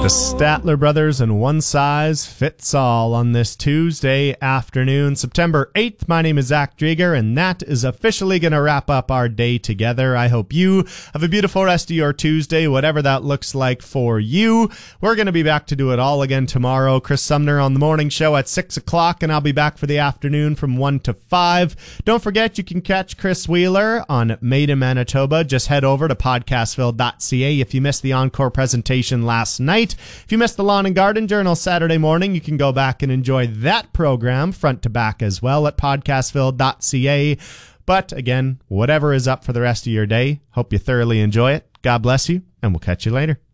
The Statler Brothers and One Size Fits All on this Tuesday afternoon, September 8th. My name is Zach Drieger, and that is officially going to wrap up our day together. I hope you have a beautiful rest of your Tuesday, whatever that looks like for you. We're going to be back to do it all again tomorrow. Chris Sumner on the morning show at 6 o'clock, and I'll be back for the afternoon from 1 to 5. Don't forget, you can catch Chris Wheeler on Made in Manitoba. Just head over to podcastville.ca if you missed the encore presentation last night. If you missed the Lawn and Garden Journal Saturday morning, you can go back and enjoy that program front to back as well at podcastville.ca. But again, whatever is up for the rest of your day, hope you thoroughly enjoy it. God bless you, and we'll catch you later.